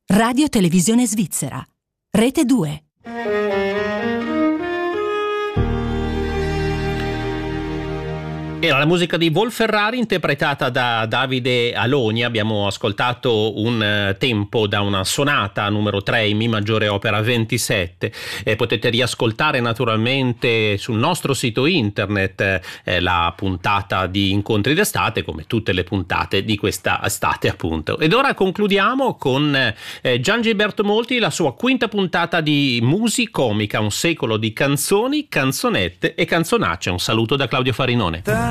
Radio Televisione Svizzera. Rete 2. Era la musica di Wolf Ferrari interpretata da Davide Aloni. Abbiamo ascoltato un tempo da una sonata numero 3 in Mi maggiore opera 27. Potete riascoltare naturalmente sul nostro sito internet la puntata di Incontri d'estate, come tutte le puntate di questa estate appunto. Ed ora concludiamo con Gian Gilberto Molti, la sua quinta puntata di Musicomica, un secolo di canzoni, canzonette e canzonacce. Un saluto da Claudio Farinone.